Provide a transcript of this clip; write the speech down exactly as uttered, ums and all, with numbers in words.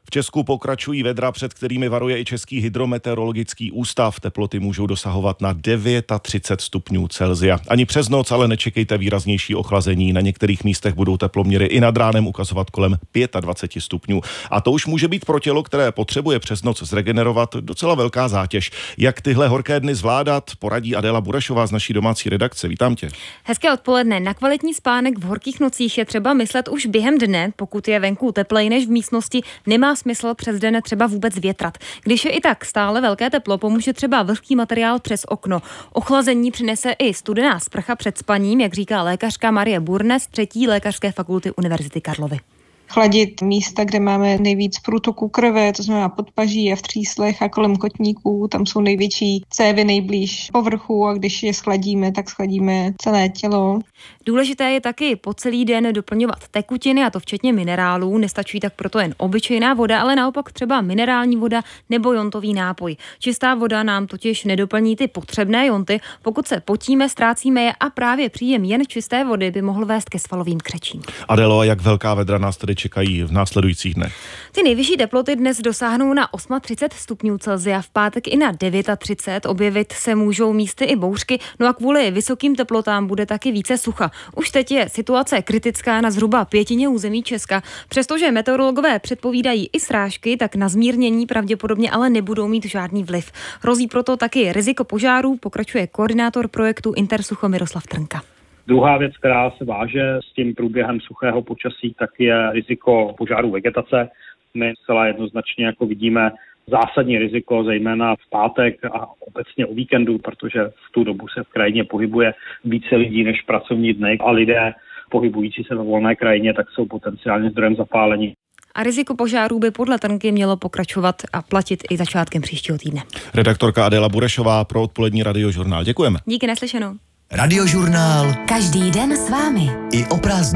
V Česku pokračují vedra, před kterými varuje i Český hydrometeorologický ústav. Teploty můžou dosahovat na třicet devět stupňů Celsia. Ani přes noc ale nečekejte výraznější ochlazení. Na některých místech budou teploměry i nad ránem ukazovat kolem dvacet pět stupňů. A to už může být pro tělo, které potřebuje přes noc zregenerovat, docela velká zátěž. Jak tyhle horké dny zvládat, poradí Adéla Burešová z naší domácí redakce. Vítám tě. Hezké odpoledne. Na kvalitní spánek v horkých nocích je třeba myslet už během dne. Pokud je venku teplej než v místnosti, nemá smysl přes den třeba vůbec větrat. Když je i tak stále velké teplo, pomůže třeba vlhký materiál přes okno. Ochlazení přinese i studená sprcha před spaním, jak říká lékařka Marie Burne z třetí lékařské fakulty Univerzity Karlovy. Chladit místa, kde máme nejvíc průtoku krve, to znamená podpaží a v tříslech a kolem kotníků, tam jsou největší cévy nejblíž povrchu a když je schladíme, tak schladíme celé tělo. Důležité je taky po celý den doplňovat tekutiny, a to včetně minerálů. Nestačí tak proto jen obyčejná voda, ale naopak třeba minerální voda nebo jontový nápoj. Čistá voda nám totiž nedoplní ty potřebné jonty. Pokud se potíme, ztrácíme je a právě příjem jen čisté vody by mohl vést ke svalovým křečím. Adélo, jak velká vedra nás tedy čekají v následujících dnech? Ty nejvyšší teploty dnes dosáhnou na třicet osm stupňů Celsia, v pátek i na třicet devět. Objevit se můžou místy i bouřky, no a kvůli vysokým teplotám bude taky více sucha. Už teď je situace kritická na zhruba pětině území Česka. Přestože meteorologové předpovídají i srážky, tak na zmírnění pravděpodobně ale nebudou mít žádný vliv. Hrozí proto taky riziko požárů, pokračuje koordinátor projektu Intersucho Miroslav Trnka. Druhá věc, která se váže s tím průběhem suchého počasí, tak je riziko požáru vegetace. My zcela jednoznačně jako vidíme zásadní riziko, zejména v pátek a obecně o víkendu, protože v tu dobu se v krajině pohybuje více lidí než v pracovní dny a lidé pohybující se ve volné krajině tak jsou potenciálně zdrojem zapálení. A riziko požárů by podle Trnky mělo pokračovat a platit i začátkem příštího týdne. Redaktorka Adéla Burešová pro odpolední Radiožurnál. Děkujeme. Díky, naslyšenou. Radiožurnál. Každý den s vámi. I o prázdninách.